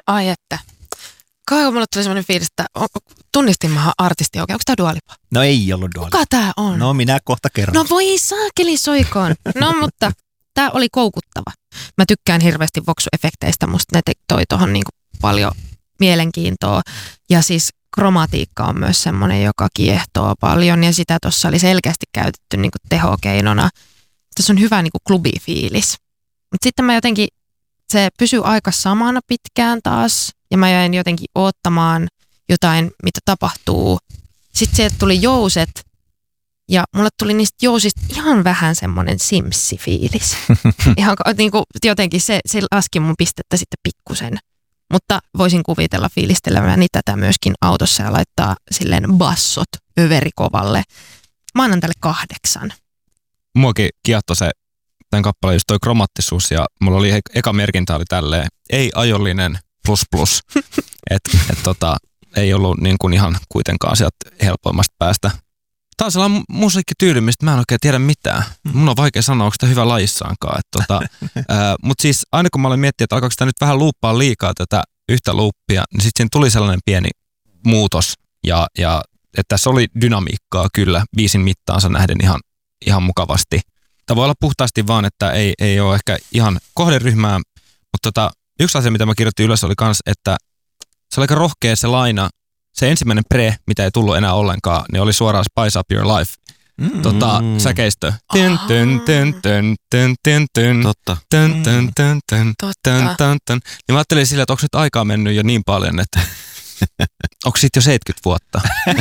Ai että. Kauan mulle tuli semmoinen fiilis, että tunnistin mä artisti oikein. Onko tää Dua Lipa? No ei ollut Dua Lipa. Kuka tää on? No minä kohta kerron. No voi saakeli soikoon. No mutta tää oli koukuttava. Mä tykkään hirveästi voksuefekteistä. Musta ne toi tohon niinku paljon mielenkiintoa. Ja siis kromatiikka on myös semmoinen, joka kiehtoo paljon. Ja sitä tuossa oli selkeästi käytetty niinku tehokeinona. Tässä on hyvä niinku klubifiilis. Mutta sitten mä jotenkin, se pysyy aika samana pitkään taas. Ja mä jäin jotenkin oottamaan jotain, mitä tapahtuu. Sitten sieltä tuli jouset. Ja mulle tuli niistä jousista ihan vähän semmoinen Sims-fiilis. Ihan niin kuin, jotenkin se laski mun pistettä sitten pikkusen. Mutta voisin kuvitella fiilisteleväni tätä myöskin autossa ja laittaa silleen bassot överikovalle. Mä annan tälle 8. Muakin kiehtoi se tämän kappaleen just toi kromaattisuus ja mulla oli eka merkintä oli tälleen, ei ajollinen plus. Ei ollut niin kuin ihan kuitenkaan sieltä helpoimmasta päästä. Tämä on sellainen musiikkityyli, mistä mä en oikein tiedä mitään. Mun on vaikea sanoa, onko sitä hyvä lajissaankaan. Mutta siis aina kun mä olen miettinyt, että alkaako sitä nyt vähän luuppaa liikaa tätä yhtä luuppia, niin sitten siinä tuli sellainen pieni muutos. Ja että tässä oli dynamiikkaa kyllä biisin mittaansa nähden ihan mukavasti. Tämä voi olla puhtaasti vaan, että ei ole ehkä ihan kohderyhmää. Mutta yksi asia, mitä mä kirjoitin ylös, oli kans, että se oli aika rohkea se laina. Se ensimmäinen pre, mitä ei tullut enää ollenkaan, niin oli suoraan Spice Up Your Life. Säkeistö. Ja mä ajattelin sillä, että onko nyt aikaa mennyt jo niin paljon, että onko siitä jo 70 vuotta?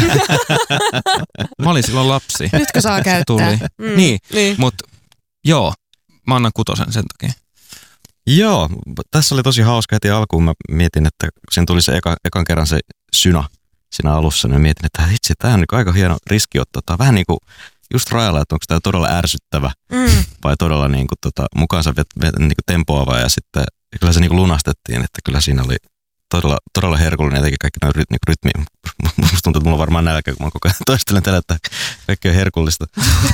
Mä olin silloin lapsi. Nytkö saa käyttää? Tuli. Niin. Mutta joo, mä annan 6 sen takia. Joo, tässä oli tosi hauska heti alkuun. Mä mietin, että siinä tuli se ekan kerran se syna siinä alussa, niin mietin, että itse tämä on niin aika hieno riskiotto. Tämä on vähän niin kuin just rajalla, että onko tämä todella ärsyttävä vai todella niin kuin mukaansa niin kuin tempoava. Ja sitten kyllä se niin kuin lunastettiin, että kyllä siinä oli todella herkullinen jotenkin kaikki noin niin rytmi. Musta tuntuu, että mulla on varmaan nälkä, kun mä koko ajan toistelen tällä, että kaikki on herkullista.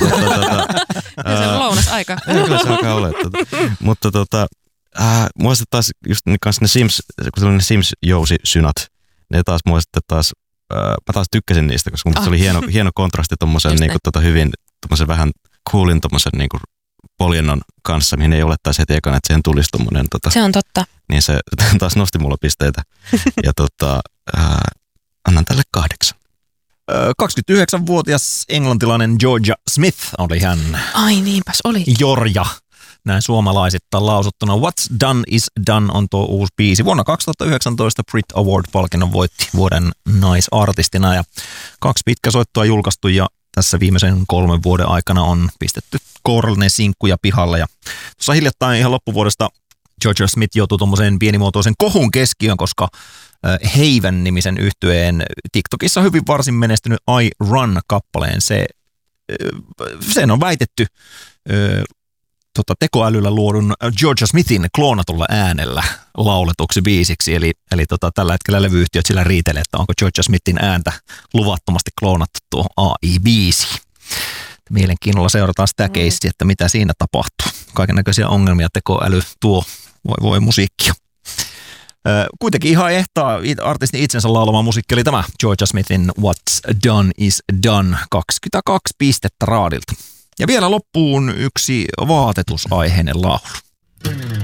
Se on lounasaika. Kyllä se alkaa olla. Mutta mua sitten taas just ne Sims, kun tuli ne Sims-jousisynat, ne taas mua sitten taas, mä taas tykkäsin niistä, koska se oli hieno kontrasti tommosen niinku hyvin, tommosen vähän coolin tommosen niinku poljennon kanssa, mihin ei olettaisi heti ekana, että siihen tulisi tommonen se on totta. Niin se taas nosti mulla pisteitä. Ja annan tälle 8. 29-vuotias englantilainen Georgia Smith oli hän. Ai niinpäs oli. Jorja. Näin suomalaisittain lausuttuna. What's Done is Done on tuo uusi biisi. Vuonna 2019 Brit Award-palkinnon voitti vuoden naisartistina ja 2 pitkäsoittoa julkaistu ja tässä viimeisen 3 vuoden aikana on pistetty kourallinen sinkkuja pihalle. Ja tuossa hiljattain ihan loppuvuodesta Georgia Smith joutui tuommoiseen pienimuotoisen kohun keskiöön, koska Haven-nimisen yhtyeen TikTokissa hyvin varsin menestynyt I Run-kappaleen. Sen on väitetty tekoälyllä luodun Georgia Smithin kloonatulla äänellä lauletuksi biisiksi. Eli tällä hetkellä levyyhtiöt sillä riitelee, että onko Georgia Smithin ääntä luvattomasti kloonattu tuo AI-biisi. Mielenkiinnolla seurataan sitä keissiä, että mitä siinä tapahtuu. Kaikennäköisiä ongelmia tekoäly tuo, voi musiikkia. Kuitenkin ihan ehtaa artistin itsensä laulama musiikki oli tämä Georgia Smithin What's Done is Done, 22 pistettä raadilta. Ja vielä loppuun yksi vaatetusaiheinen laulu.